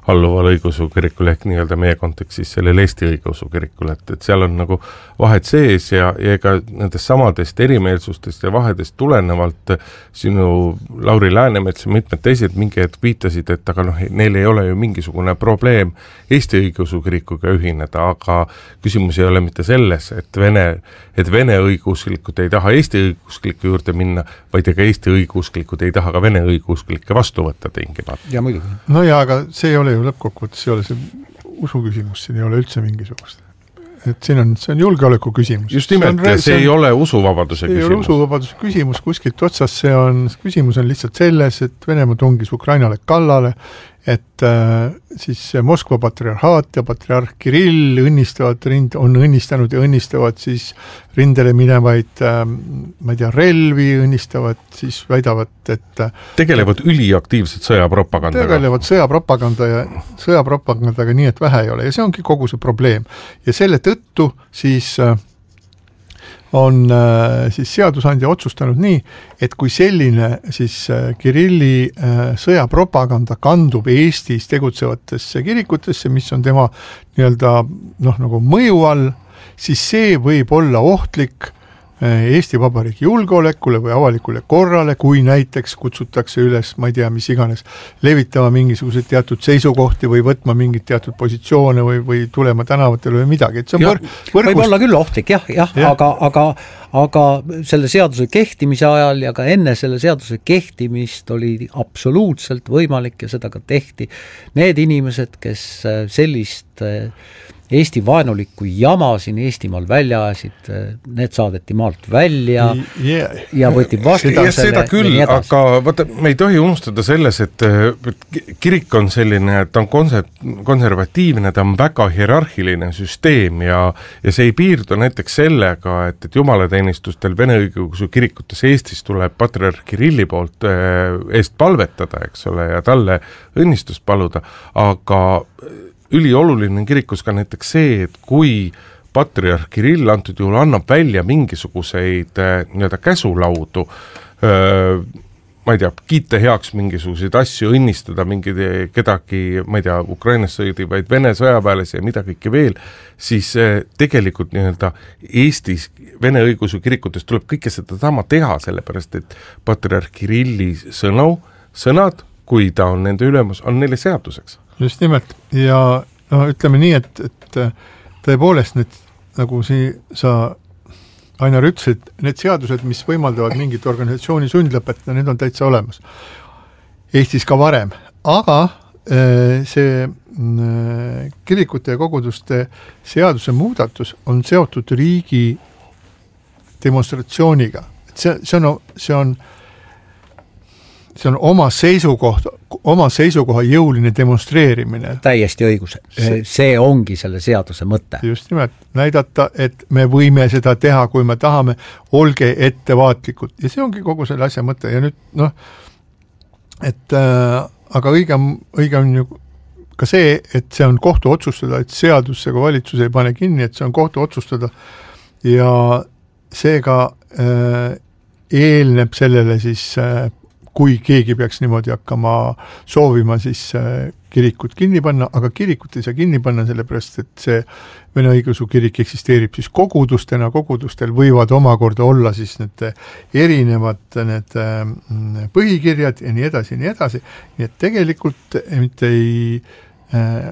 alluval õigeusu kirikul ehk nii-öelda meie kontekstis sellel Eesti õigeusu kirikul, et, et seal on nagu vahed sees ja, ja ega nendest samadest erimeelsustest ja vahedest tulenevalt sinu Lauri Läänemets ja mitmed teised mingi hetk viitasid, et aga noh, neil ei ole ju mingisugune probleem Eesti õigeusu kirikuga ühineda, aga küsimus ei ole mitte selles, et Vene, et Vene õigeusklikud ei taha Eesti õigeuskliku juurde minna, vaid ega Eesti õigeusklikud ei taha ka Vene õigeusklikke vastu võtta tingimata. Ja muidugi. No ja, aga see ei ole ju lõppkokkuvõttes, ei ole see usu küsimus, siin ei ole üldse mingisugust. Et siin on, see on julgeoleku küsimus. Just nimelt, see, on, see ei ole usuvabaduse küsimus. See ei ole usuvabaduse küsimus, kuskilt otsas see on, küsimus on lihtsalt selles, et Venemaa tungis Ukrainale kallale, et äh, siis Moskva patriarhaat ja patriarh Kirill õnnistavad, rind, on õnnistanud ja õnnistavad siis rindele minevaid, äh, ma ei tea, relvi, õnnistavad, siis väidavad, et tegelevad üliaktiivselt sõjapropagandaga. Tegelevad sõjapropaganda ja sõjapropagandaga nii, et vähe ei ole ja see ongi kogu see probleem. Ja selle tõttu siis äh, on äh, siis seadusandja otsustanud nii, et kui selline siis äh, Kirilli äh, sõjapropaganda kandub Eestis tegutsevatesse kirikutesse, mis on tema nii-öelda noh, nagu mõju all, siis see võib olla ohtlik äh, Eesti Vabariigi julgeolekule või avalikule korrale, kui näiteks kutsutakse üles, ma ei tea, mis iganes, levitama mingisuguseid teatud seisukohti või võtma mingit teatud positsioone või, või tulema tänavatele või midagi. Et see on ja, võr, võrgust... võib olla küll ohtlik, jah, jah, ja. aga, aga, aga selle seaduse kehtimise ajal ja ka enne selle seaduse kehtimist oli absoluutselt võimalik ja seda ka tehti. Need inimesed, kes sellist Eesti vaenulikku jama siin Eestimaal välja ajasid, need saadeti maalt välja yeah. ja võeti vastutusele. Seda küll, aga vaata, me ei tohi unustada selles, et kirik on selline, ta on konser- konservatiivne, ta on väga hierarhiline süsteem ja, ja see ei piirdu näiteks sellega, et, et jumalateenistustel Vene õigeusu kirikutes Eestis tuleb patriarh Kirilli poolt eest palvetada, eks ole, ja talle õnnistust paluda, aga ülioluline kirikus ka näiteks see, et kui patriarh Kirill antud juhul annab välja mingisuguseid nii-öelda käsulaudu, öö, ma ei tea, kiita heaks mingisuguseid asju, õnnistada mingid kedagi, ma ei tea, Ukrainas sõidivaid Vene sõjaväelasi ja mida kõike veel, siis tegelikult nii-öelda Eestis Vene õigeusu kirikutes tuleb kõike seda sama teha, sellepärast et patriarh Kirilli sõnu, sõnad, kui ta on nende ülemus, on neile seaduseks. Just nimelt ja no, ütleme nii, et, et tõepoolest need, nagu si, sa Ainar ütlesid, need seadused, mis võimaldavad mingit organisatsiooni sundlõpetada, need on täitsa olemas. Eestis ka varem, aga see kirikute ja koguduste seaduse muudatus on seotud riigi demonstratsiooniga. See, see on, see on see on oma seisukoht, oma seisukoha jõuline demonstreerimine. Täiesti õigus. See, see ongi selle seaduse mõte. Just nimelt, näidata, et me võime seda teha, kui me tahame, olge ettevaatlikud. Ja see ongi kogu selle asja mõte. Ja nüüd, noh, et äh, aga õige, õige on ju ka see, et see on kohtu otsustada, et seadusega valitsus ei pane kinni, et see on kohtu otsustada. Ja seega äh, eelneb sellele siis äh, kui keegi peaks niimoodi hakkama soovima, siis kirikut kinni panna, aga kirikut ei saa kinni panna, sellepärast, et see Vene õigeusu kirik eksisteerib siis kogudustena, kogudustel võivad omakorda olla siis need erinevad need põhikirjad ja nii edasi ja nii edasi, nii et tegelikult mitte ei äh,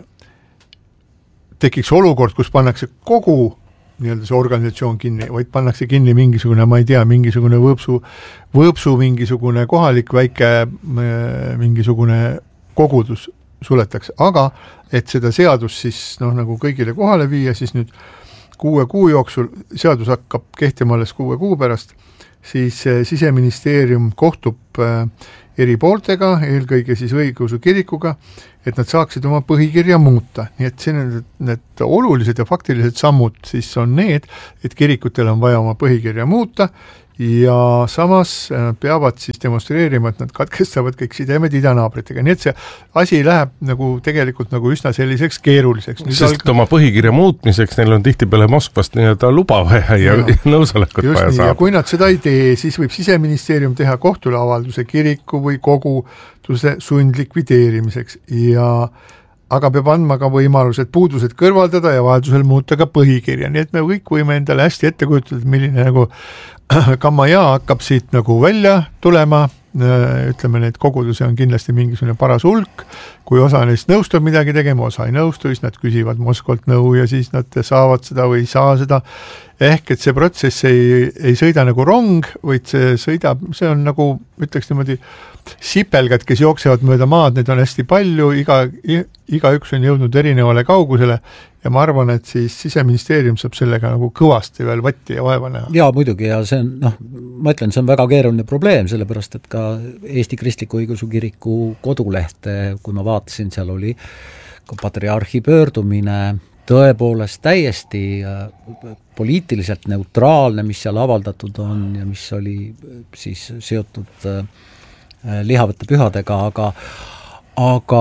tekiks olukord, kus pannakse kogu nii-öelda see organisatsioon kinni, vaid pannakse kinni mingisugune, ma ei tea, mingisugune võõpsu, võõpsu mingisugune kohalik väike mingisugune kogudus suletakse, aga et seda seadus siis noh, nagu kõigile kohale viia, siis nüüd kuue kuu jooksul, seadus hakkab kehtima alles kuue kuu pärast, siis Siseministeerium kohtub eri pooltega, eelkõige siis õigeusu kirikuga, et nad saaksid oma põhikirja muuta. Nii et siin need, need olulised ja faktilised sammud siis on need, et kirikutel on vaja oma põhikirja muuta ja samas peavad siis demonstreerima, et nad katkestavad kõik sidemed idanaabritega. Nii et see asi läheb nagu tegelikult nagu üsna selliseks keeruliseks. Nüüd Sest alg... oma põhikirja muutmiseks neil on tihtipeale Moskvast nii-öelda luba vaja ja, ja nõusolekut vaja nii, saab. Ja kui nad seda ei tee, siis võib Siseministeerium teha kohtule avalduse kiriku või koguduse sundlikvideerimiseks ja aga peab andma ka võimalused puudused kõrvaldada ja vajadusel muuta ka põhikirja, nii et me kõik võime endale hästi ette kujutada, milline nagu kammajaa hakkab siit nagu välja tulema, ütleme, need kogudusi on kindlasti mingisugune paras hulk, kui osa neist nõustub midagi tegema, osa ei nõustu, siis nad küsivad Moskvalt nõu ja siis nad saavad seda või ei saa seda, ehk et see protsess ei, ei sõida nagu rong, vaid see sõidab, see on nagu, ütleks niimoodi, sipelgad, kes jooksevad mööda maad, neid on hästi palju, iga, iga üks on jõudnud erinevale kaugusele ja ma arvan, et siis Siseministeerium saab sellega nagu kõvasti veel vatti ja vaeva näha. Jaa, muidugi, ja see on, noh, ma ütlen, see on väga keeruline probleem, sellepärast, et ka Eesti Kristliku Õigeusu Kiriku kodulehte, kui ma vaatasin, seal oli ka patriarhi pöördumine, tõepoolest täiesti poliitiliselt neutraalne, mis seal avaldatud on ja mis oli siis seotud lihavate pühadega, aga, aga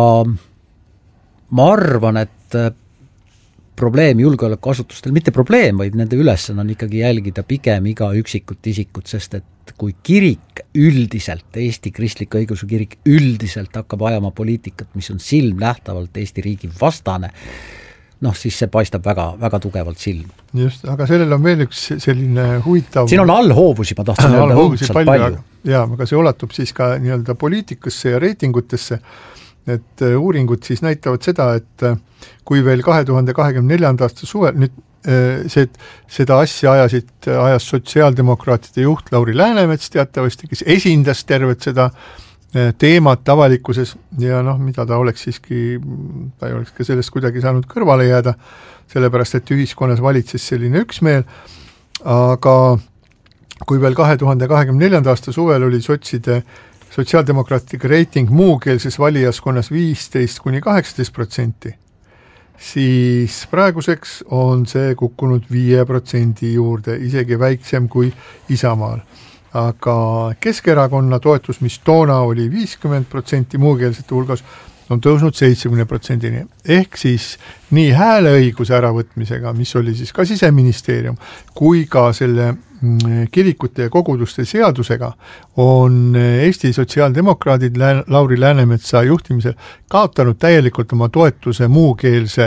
ma arvan, et probleem julgeolekuasutustel, mitte probleem, vaid nende ülesanne on ikkagi jälgida pigem iga üksikut isikut, sest et kui kirik üldiselt, Eesti Kristlik Õigeusu Kirik üldiselt hakkab ajama poliitikat, mis on silmnähtavalt Eesti riigi vastane, noh, siis see paistab väga, väga tugevalt silm. Just, aga sellel on veel üks selline huvitav... Siin on allhoovusi, ma tahtsin öelda õudselt palju. palju. Jaa, aga see ulatub siis ka nii-öelda poliitikasse ja reitingutesse, et uuringud siis näitavad seda, et kui veel kahe tuhande kahekümne neljanda aasta suvel, nüüd see, seda asja ajasid, ajas sotsiaaldemokraatide juht Lauri Läänemets teatavasti, kes esindas tervet seda teemat avalikkuses ja noh, mida ta oleks siiski, ta ei oleks ka sellest kuidagi saanud kõrvale jääda, sellepärast, et ühiskonnas valitses selline üksmeel, aga kui veel kahe tuhande kahekümne neljanda aasta suvel oli sotside sotsiaaldemokraatide reiting muukeelses valijaskonnas viisteist kuni kaheksateist protsenti, siis praeguseks on see kukkunud viie protsendi juurde, isegi väiksem kui Isamaal. Aga Keskerakonna toetus, mis toona oli viiskümmend protsenti muukeelsete hulgas, on tõusnud seitsekümmend protsendini. Ehk siis nii hääleõiguse äravõtmisega, mis oli siis ka Siseministeerium, kui ka selle kirikute ja koguduste seadusega on Eesti sotsiaaldemokraadid Lauri Läänemetsa juhtimisel kaotanud täielikult oma toetuse muukeelse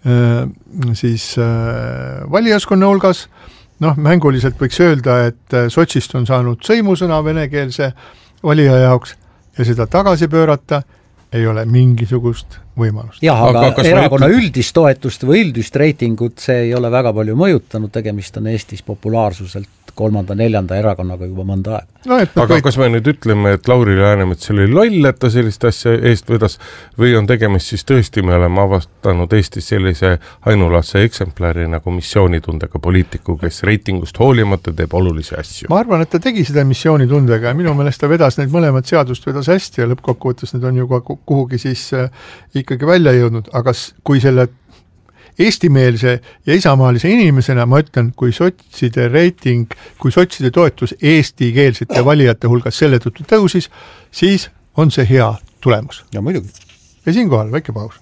siis valijaskonna hulgas. Noh, mänguliselt võiks öelda, et sotsist on saanud sõimusõna venekeelse valija jaoks ja seda tagasi pöörata ei ole mingisugust võimalust. Jah, aga, aga erakonna ütlen... üldist toetust või üldist reitingut see ei ole väga palju mõjutanud, tegemist on Eestis populaarsuselt kolmanda, neljanda erakonnaga juba mõnda aega. No, aga kõik... kas me nüüd ütleme, et Lauri Läänemets oli loll, et ta sellist asja eest vedas või on tegemist siis tõesti, me oleme avastanud Eestis sellise ainulaadse eksemplari nagu missioonitundega poliitiku, kes reitingust hoolimata teeb olulisi asju? Ma arvan, et ta tegi seda missioonitundega ja minu meelest ta vedas need mõlemad seadust vedas hästi ja lõppkokkuvõttes need on ju kuhugi siis ikkagi välja jõudnud, aga kui selle eestimeelse ja isamaalise inimesena ma ütlen, kui sotside reiting, kui sotside toetus eestikeelsete valijate hulgas selle tõttu tõusis, siis on see hea tulemus. Ja muidugi. Ja siinkohal väike paus.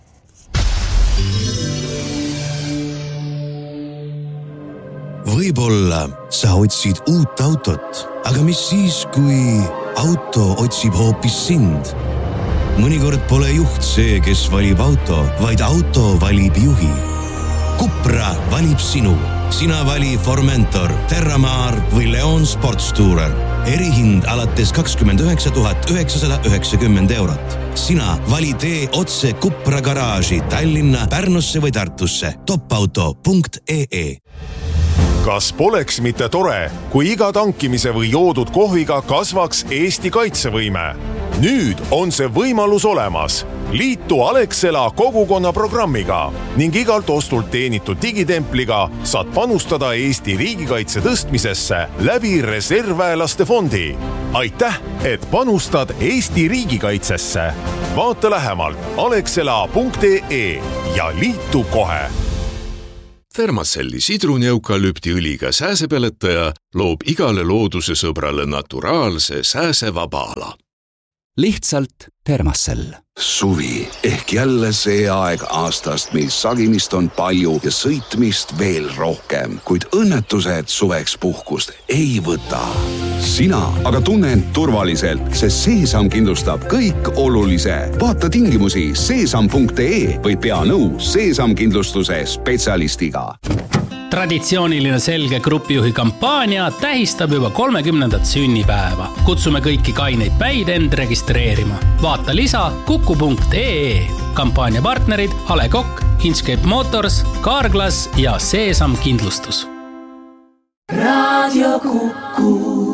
Võib-olla sa otsid uut autot, aga mis siis, kui auto otsib hoopis sind? Mõnikord pole juht see, kes valib auto, vaid auto valib juhi. Cupra valib sinu. Sina vali Formentor, Terramar või Leon Sportstourer. Erihind alates kakskümmend üheksa tuhat üheksasada üheksakümmend eurot. Sina vali tee otse Cupra garaaži Tallinna, Pärnusse või Tartusse. topauto punkt ee. Kas poleks mitte tore, kui iga tankimise või joodud kohviga kasvaks Eesti kaitsevõime? Nüüd on see võimalus olemas. Liitu Alexela kogukonna programmiga ning igalt ostult teenitud digitempliga saad panustada Eesti riigikaitse tõstmisesse läbi reservväelaste fondi. Aitäh, et panustad Eesti riigikaitsesse. Vaata lähemalt alexela punkt ee ja liitu kohe. Thermacelli sidruneukalüpti õliga sääsepeletaja loob igale looduse sõbrale naturaalse sääsevaba ala. Lihtsalt Thermacell. Suvi ehk jälle see aeg aastast, mil sagimist on palju ja sõitmist veel rohkem, kuid õnnetused suveks puhkust ei võta. sina aga tunne end turvaliselt, sest Seesam kindlustab kõik olulise. Vaata tingimusi seesam punkt ee või pea nõu Seesam kindlustuse spetsialistiga. Traditsiooniline Selge grupijuhi kampaania tähistab juba kolmekümnendat sünnipäeva. Kutsume kõiki kaineid päid end registreerima. Vaata lisa kuku punkt ee. Kampaania partnerid A Le Coq, Inchcape Motors, Carglass ja Seesam kindlustus. Radio Kuku.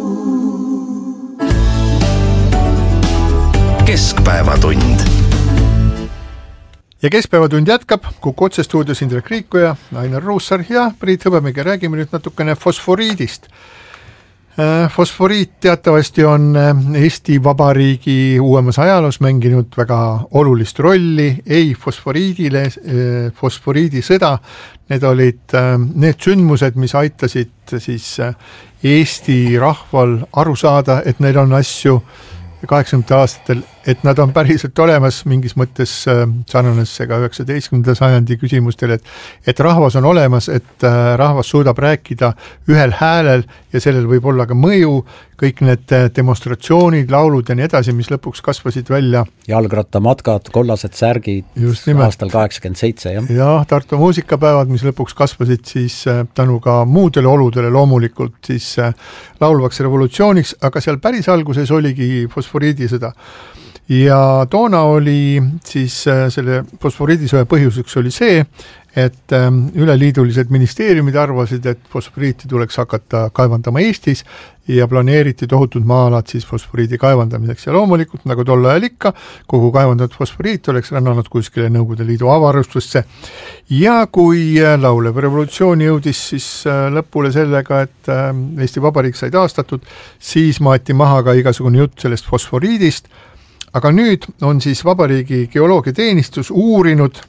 Keskpäevatund. Ja keskpäevatund jätkab, Kuku otsestuudios Indrek Riikoja, Ainar Ruussaar ja Priit Hõbemägi. Räägime nüüd natukene fosforiidist. Fosforiit teatavasti on Eesti Vabariigi uuemas ajaloos mänginud väga olulist rolli. Ei fosforiidile, fosforiidisõda, need olid need sündmused, mis aitasid siis Eesti rahval aru saada, et neil on asju kaheksakümnendatel aastatel, et nad on päriselt olemas, mingis mõttes sarnanes ka üheksateistkümnenda sajandi küsimustel, et, et rahvas on olemas, et rahvas suudab rääkida ühel häälel ja sellel võib olla ka mõju, kõik need demonstratsioonid, laulud ja nii edasi, mis lõpuks kasvasid välja. Jalgrattamatkad, kollased särgid aastal kaheksakümmend seitse. Ja, ja Tartu muusikapäevad, mis lõpuks kasvasid siis tänu ka muudele oludele loomulikult siis laulvaks revolutsiooniks, aga seal päris alguses oligi fosforiidisõda. Ja toona oli siis selle fosforiidisõja põhjuseks oli see, et üleliidulised ministeeriumid arvasid, et fosforiiti tuleks hakata kaevandama Eestis ja planeeriti tohutud maa-alad siis fosforiidi kaevandamiseks. Ja loomulikult, nagu tol ajal ikka, kogu kaevandatud fosforiit oleks rännanud kuskile Nõukogude Liidu avarustesse. Ja kui laulev revolutsioon jõudis siis lõpule sellega, et Eesti Vabariik sai taastatud, siis maati maha ka igasugune jutt sellest fosforiidist. Aga nüüd on siis Vabariigi geoloogiateenistus uurinud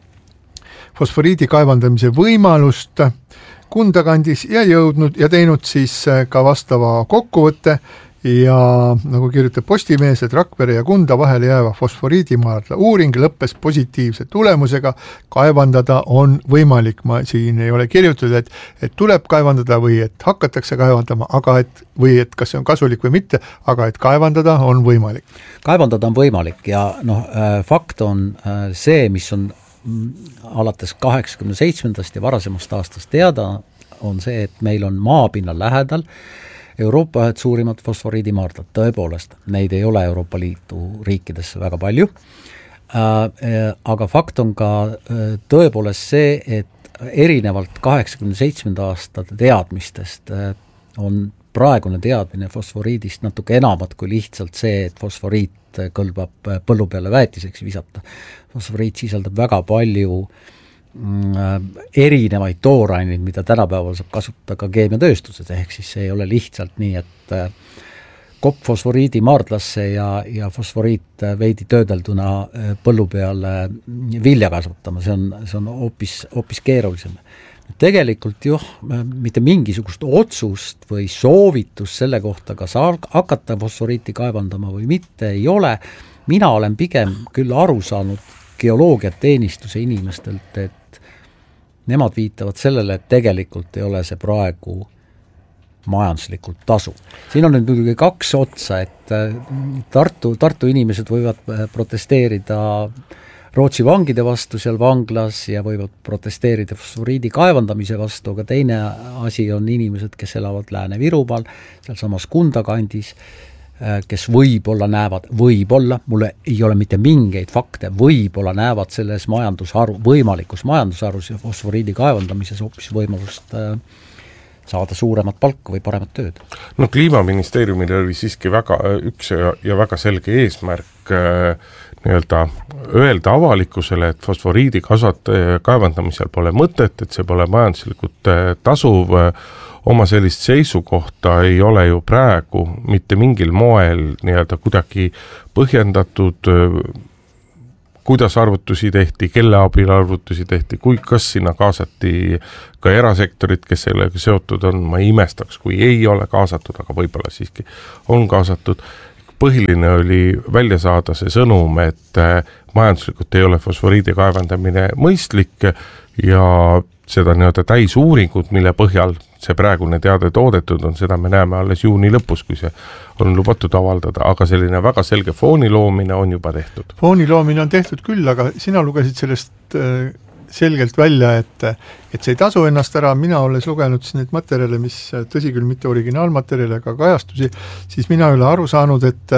fosforiidi kaevandamise võimalust Kunda kandis ja jõudnud ja teinud siis ka vastava kokkuvõtte ja nagu kirjutab Postimees, et Rakvere ja Kunda vahele jääva fosforiidimaardla uuring lõppes positiivse tulemusega, kaevandada on võimalik. Ma siin ei ole kirjutatud, et, et tuleb kaevandada või et hakatakse kaevandama, aga et, või et kas see on kasulik või mitte, aga et kaevandada on võimalik. Kaevandada on võimalik ja noh, fakt on see, mis on alates kaheksakümne seitsmendast ja varasemast aastast teada, on see, et meil on maapinnal lähedal Euroopa ühed suurimad fosforiidimaardlad, tõepoolest, neid ei ole Euroopa Liidu riikidesse väga palju, aga fakt on ka tõepoolest see, et erinevalt kaheksakümne seitsmenda aasta teadmistest on praegune teadmine fosforiidist natuke enamat kui lihtsalt see, et fosforiit kõlbab põllu peale väetiseks visata. Fosforiit sisaldab väga palju mm, erinevaid tooraineid, mida tänapäeval saab kasutada ka keemiatööstuses, ehk siis see ei ole lihtsalt nii, et kopp fosforiidi maardlasse ja, ja fosforiit veidi töödelduna põllu peale vilja kasvatama, see on, see on hoopis, hoopis keerulisem. Tegelikult juh, mitte mingisugust otsust või soovitus selle kohta, kas hakata fosforiiti kaevandama või mitte, ei ole. Mina olen pigem küll aru saanud geoloogiateenistuse inimestelt, et nemad viitavad sellele, et tegelikult ei ole see praegu majanduslikult tasu. Siin on nüüd muidugi kaks otsa, et Tartu, Tartu inimesed võivad protesteerida Rootsi vangide vastu seal vanglas ja võivad protesteerida fosforiidi kaevandamise vastu, aga teine asi on inimesed, kes elavad Lääne-Virumaal, seal samas Kunda kandis, kes võib-olla näevad, võib-olla, mulle ei ole mitte mingeid fakte, võib-olla näevad selles majandusharu, võimalikus majandusharus ja fosforiidi kaevandamises hoopis võimalust saada suuremat palka või paremat tööd. No kliimaministeeriumil oli siiski väga üks ja, ja väga selge eesmärk nii-öelda öelda avalikkusele, et fosforiidi kasvat- kaevandamisel pole mõtet, et see pole majanduslikult tasuv. Oma sellist seisukohta ei ole ju praegu mitte mingil moel nii-öelda kuidagi põhjendatud, kuidas arvutusi tehti, kelle abil arvutusi tehti, kui kas sinna kaasati ka erasektorit, kes sellega seotud on, ma ei imestaks, kui ei ole kaasatud, aga võib-olla siiski on kaasatud. Põhiline oli välja saada see sõnum, et majanduslikult ei ole fosforiidi kaevandamine mõistlik ja seda nii-öelda täisuuringut, mille põhjal see praegune teade toodetud on, seda me näeme alles juuni lõpus, kui see on lubatud avaldada, aga selline väga selge fooni loomine on juba tehtud. Fooni loomine on tehtud küll, aga sina lugesid sellest selgelt välja, et, et see ei tasu ennast ära, mina olles lugenud neid materjale, mis tõsi küll mitte originaalmaterjale, aga kajastusi, siis mina ei ole aru saanud, et,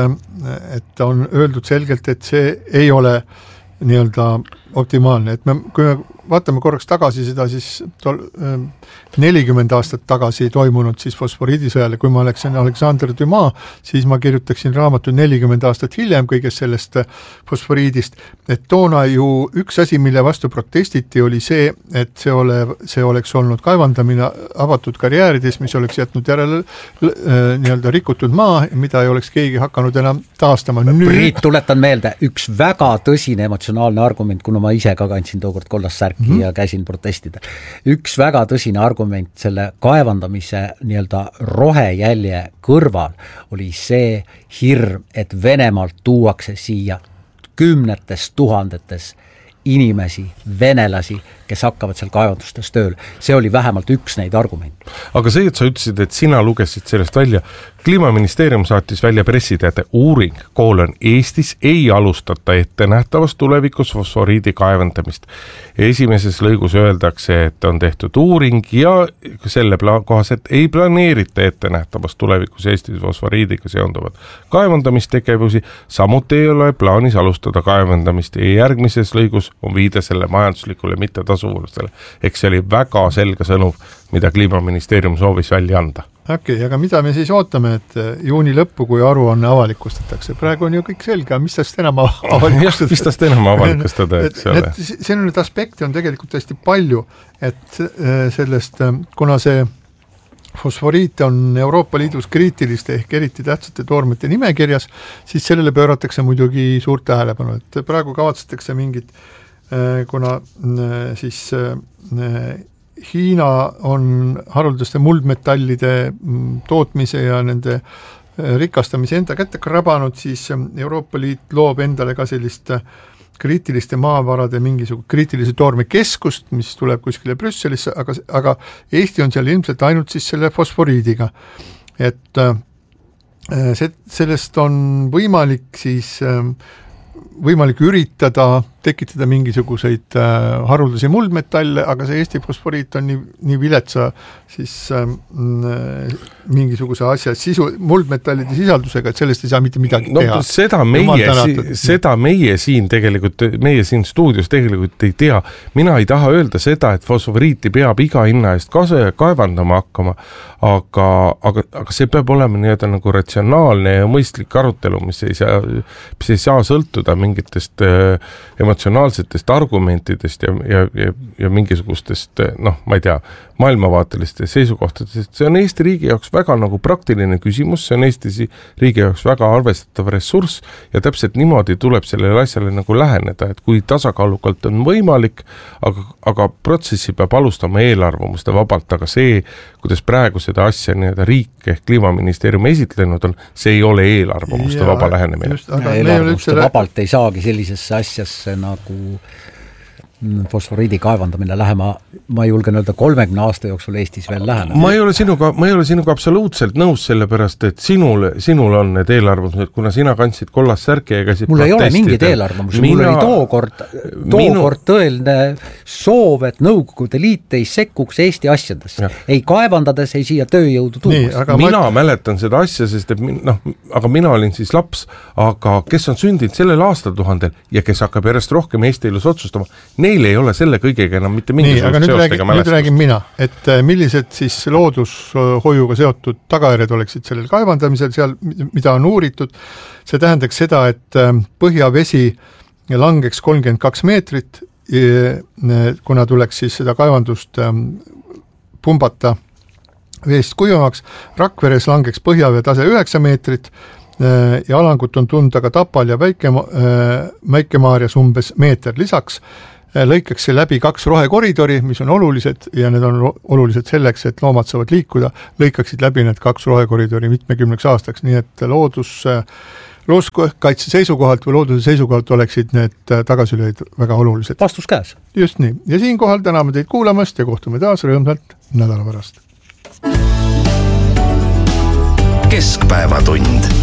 et on öeldud selgelt, et see ei ole nii-öelda optimaalne, et me, kui me vaatame korraks tagasi seda, siis tol, nelikümmend aastat tagasi toimunud siis fosforiidisõjale, kui ma oleksin Alexander Dumas, siis ma kirjutaksin raamatu nelikümmend aastat hiljem kõigest sellest fosforiidist, et toona ju üks asi, mille vastu protestiti, oli see, et see, ole, see oleks olnud kaevandamine avatud karjäärides, mis oleks jätnud järele nii-öelda rikutud maa, mida ei oleks keegi hakanud enam taastama. Priit, tuletan meelde, üks väga tõsine emotsionaalne argument, kuna ma ise ka kandsin tookord kollast särki mm-hmm. ja käisin protestida. Üks väga tõsine argument selle kaevandamise nii-öelda rohejälje kõrval oli see hirm, et Venemaalt tuuakse siia kümnetes tuhandetes inimesi, venelasi, kes hakkavad seal kaevandustes tööl. See oli vähemalt üks neid argumente. Aga see, et sa ütlesid, et sina lugesid sellest välja, Kliimaministeerium saatis välja pressiteade uuring, koolon Eestis ei alustata ette nähtavast tulevikus fosforiidi kaevandamist. Esimeses lõigus öeldakse, et on tehtud uuring ja selle pla- kohaselt ei planeerita ette nähtavast tulevikus Eestis fosforiidiga seonduvat kaevandamistegevusi, samuti ei ole plaanis alustada kaevandamist ja järgmises lõigus on viide selle majanduslikule mittetasuvusele. Eks see oli väga selge sõnum, mida Kliimaministeerium soovis välja anda. Okei, okay, aga mida me siis ootame, et juuni lõppu, kui aruanne avalikustatakse? Praegu on ju kõik selge, mis tast enam avalikustada? Mis tast enam avalikustada, et see ole? See on nüüd aspekti on tegelikult hästi palju, et sellest, kuna see fosforiit on Euroopa Liidus kriitiliste ehk eriti tähtsate toormete nimekirjas, siis sellele pööratakse muidugi suurt tähelepanu, et praegu kavatsetakse mingit, kuna siis Hiina on haruldaste muldmetallide tootmise ja nende rikastamise enda kätte krabanud, siis Euroopa Liit loob endale ka sellist kriitiliste maavarade mingisugune kriitilise toorme keskust, mis tuleb kuskile Brüsselisse, aga, aga Eesti on seal ilmselt ainult siis selle fosforiidiga. Et see, sellest on võimalik siis võimalik üritada tekitada mingisuguseid äh, haruldasi muldmetalle, aga see Eesti fosforiit on nii, nii viletsa siis äh, mingisuguse asja sisu, muldmetallide sisaldusega, et sellest ei saa mitte midagi no, teha. Seda meie, si, seda meie siin tegelikult, meie siin stuudios tegelikult ei tea. Mina ei taha öelda seda, et fosforiiti peab iga hinna eest kaevandama hakkama, aga, aga, aga see peab olema nii-öelda nagu ratsionaalne ja mõistlik arutelu, mis ei saa, mis ei saa sõltuda mingitest äh, emotsionaalsetest argumentidest ja, ja, ja, ja mingisugustest, noh, ma ei tea, maailmavaatelistest seisukohtadest. See on Eesti riigi jaoks väga nagu praktiline küsimus, see on Eesti riigi jaoks väga arvestatav ressurss ja täpselt niimoodi tuleb sellele asjale nagu läheneda, et kui tasakaalukalt on võimalik, aga, aga protsessi peab alustama eelarvamuste vabalt, aga see, kuidas praegu seda asja nii-öelda riik ehk Kliimaministeerium esitlenud on, see ei ole eelarvamuste ja, vaba lähenemine. Eelarvamuste vabalt ei saagi sellisesse asjasse nagu fosforiidi kaevandamine lähema, ma julgen öelda, kolmekümne aasta jooksul Eestis veel lähene. Ma ei ole sinuga, ma ei ole sinuga absoluutselt nõus sellepärast, et sinul, sinul on need eelarvamused, kuna sina kandsid kollast särki ja käisid mul ei ole mingid eelarvamusi, mul oli tookord, tookord minu... tõeline soov, et Nõukogude Liit ei sekkuks Eesti asjadesse. Ja. Ei kaevandades, ei siia tööjõudu tuumas. Mina ma... mäletan seda asja, sest et min, no, aga mina olin siis laps, aga kes on sündinud sellel aastatuhandel ja kes hakkab järjest rohkem Eesti elus otsustama, neil ei ole selle kõigega enam mitte mingisugust seostega mälestust. Nüüd räägin mina, et millised siis loodushoiuga seotud tagajärjed oleksid sellel kaevandamisel, seal, mida on uuritud. See tähendaks seda, et põhjavesi langeks kolmkümmend kaks meetrit, kuna tuleks siis seda kaevandust pumbata veest kuivamaks. Rakveres langeks põhjavee tase üheksa meetrit ja alangut on tunda ka Tapal ja Väike-Maarjas umbes meeter. Lisaks lõikaks see läbi kaks rohekoridori, mis on olulised ja need on olulised selleks, et loomad saavad liikuda, lõikaksid läbi need kaks rohekoridori mitmekümneks aastaks, nii et loodus, looduskaitse seisukohalt või looduse seisukohalt oleksid need tagasilööd väga olulised. Vastus käes. Just nii. Ja siinkohal täname teid kuulamast ja kohtume taas rõõmsalt nädala pärast. Keskpäevatund.